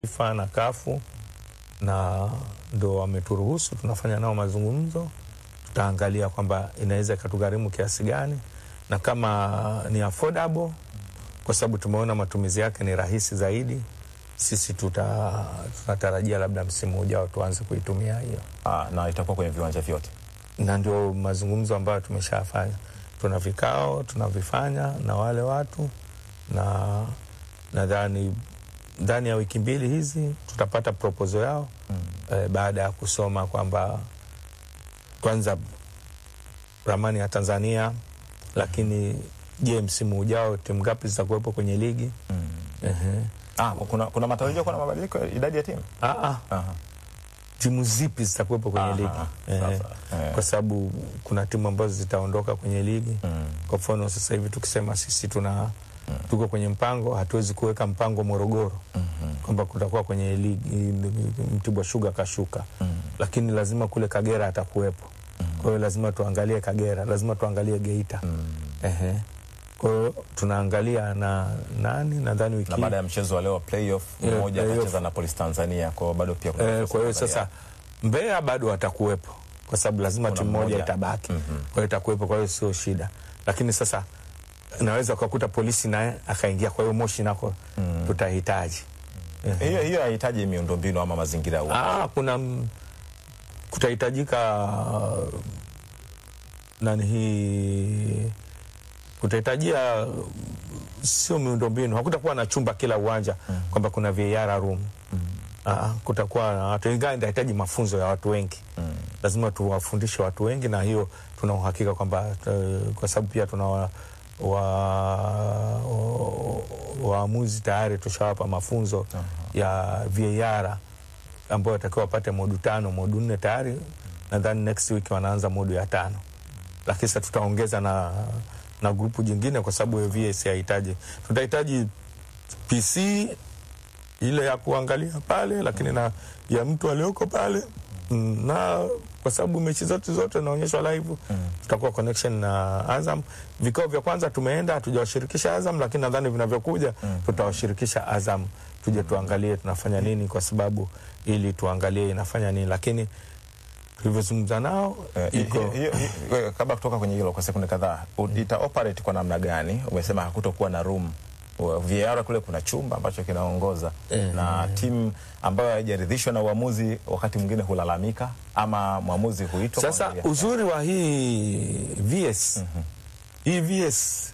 FIFA na kafu, na ndo wameturuhusu tunafanya nao mazungumzo. Tutaangalia kwamba inaweza katugharimu kiasi gani na kama ni affordable, kwa sababu tumeona matumizi yake ni rahisi zaidi. Sisi tunatarajia labda msimu ujao tuanze kuitumia hiyo. Na itakuwa kwenye viwanja vyote. Na ndio mazungumzo ambayo tumeshafanya. Tuna vikao tunavifanya na wale watu, na nadhani ndani ya wiki mbili hizi tutapata proposal yao. Baada ya kusoma kwamba kwanza ramani ya Tanzania, lakini je, msimu ujao timu ngapi zitakuwepo kwenye ligi? Kuna matarajio kuna mabadiliko ya idadi ya timu? Timu zipi zitakuwepo kwenye ligi? Kwa sababu kuna timu ambazo zitaondoka kwenye ligi. Kwa mfano sasa hivi tukisema sisi tuko kwenye mpango, hatuwezi kuweka mpango Morogoro kwamba kutakuwa kwenye ligi Mtibwa Sugar kashuka, lakini lazima kule Kagera atakuwepo. Kwa hiyo lazima tuangalie Kagera, lazima tuangalie Geita. Kwa hiyo tunaangalia na nani, nadhani wiki. Na baada ya mchezo wa leo playoff, mmoja atacheza na Police Tanzania, kwa bado pia kuna kwa hiyo sasa Mbeya bado atakuwepo kwa sababu lazima timu moja itabaki. Kwa hiyo itakuwepo, kwa hiyo sio shida. Lakini sasa naweza kukuta Polisi naye akaingia, kwa hiyo Moshi nako tutahitaji. Hiyo haihitaji miundombinu ama mazingira huko. Kutahitajika kutahitajia sio miundombinu. Hakutakuwa na chumba kila uwanja kwamba kuna VAR room. Kutakuwa na watu wengi, inahitaji mafunzo ya watu wengi. Lazima tuwafundishe watu wengi, na hiyo tuna uhakika kwamba kwa sababu pia tuna waamuzi tayari tushawapa mafunzo ya VAR ambao watakiwa wapate modu 5, modu 4 tayari. Nadhani next week wanaanza modu ya 5. Lakini sasa tutaongeza na grupu jingine kwa sababu VAS hahitaji. Tutahitaji PC ile ya kuangalia pale, lakini na ya mtu aliyoko pale, na kwa sababu mechi zote zinaonyeshwa live, tutakuwa connection na Azam. Vikao vya kwanza tumeenda, hatujawashirikisha Azam, lakini nadhani vinavyokuja tutawashirikisha Azam, tuje tuangalie tunafanya nini, kwa sababu ili tuangalie inafanya nini. Lakini tulivyozungumza nao kabla kutoka kwenye hilo kwa sekunde kadhaa, ita operate kwa namna gani? Umesema hakutokuwa na room VAR, kule kuna chumba ambacho kinaongoza na timu ambayo haijaridhishwa na uamuzi wakati mwingine hulalamika ama muamuzi huitwa. Sasa uzuri wa hii VS hii VS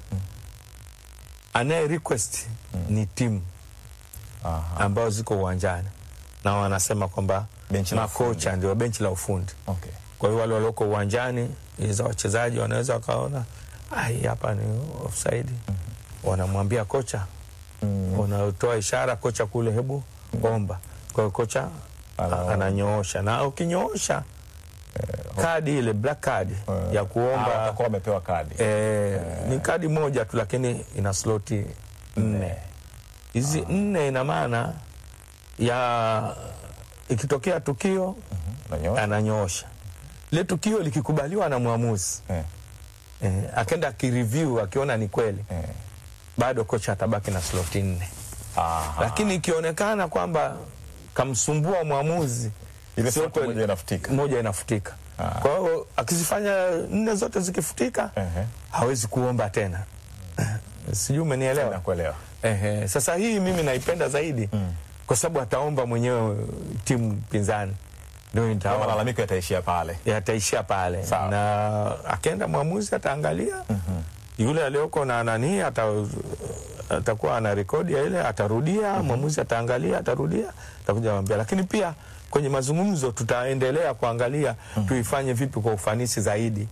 anaye request ni timu ambao ziko uwanjani, na wanasema kwamba makocha ndio benchi la ufundi. Kwa hiyo wale walioko uwanjani za wachezaji wanaweza wakaona hapa ni offside, wanamwambia kocha, wanatoa ishara kocha kule, hebu omba. Kwa hiyo kocha ananyoosha, na ukinyoosha kadi ile black card ya kuomba atakuwa amepewa kadi. Ni kadi moja tu, lakini ina sloti 4. Hizi 4 ina maana ya ikitokea tukio ananyoosha. Ile tukio likikubaliwa na muamuzi, akenda kireview akiona ni kweli, bado kocha atabaki na sloti 4. Lakini ikionekana kwamba kamsumbua muamuzi, ile sloti moja inafutika. Kwa hiyo akizifanya 4 zote zikifutika, hawezi kuomba tena. Sijui umenielewa? Nakuelewa. Sasa hii mimi naipenda zaidi kwa sababu ataomba mwenyewe timu pinzani, ndio malalamiko yataishia pale. Na akaenda muamuzi ataangalia, yule aliyoko na nani atakuwa ana rekodi ya ile, atarudia, muamuzi ataangalia, atarudia, atakuja kumwambia. Lakini pia kwenye mazungumzo tutaendelea kuangalia tuifanye vipi kwa ufanisi zaidi.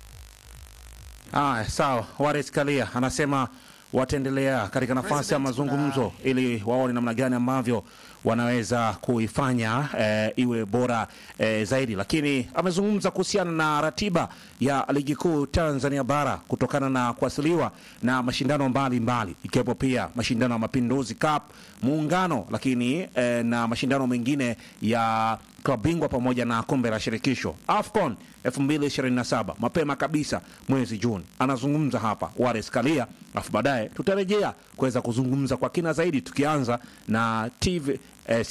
Sawa. Wallace Karia anasema wataendelea katika nafasi ya mazungumzo ili waone namna gani ambavyo wanaweza kuifanya iwe bora zaidi. Lakini amezungumza kuhusiana na ratiba ya ligi kuu Tanzania bara kutokana na kuasiliwa na mashindano mbalimbali, ikiwepo pia mashindano ya Mapinduzi Cup, Muungano, lakini na mashindano mengine ya klabu bingwa pamoja na kombe la shirikisho AFCON 2027 mapema kabisa mwezi Juni. Anazungumza hapa Wallace Karia, afu baadaye tutarejea kuweza kuzungumza kwa kina zaidi tukianza na TV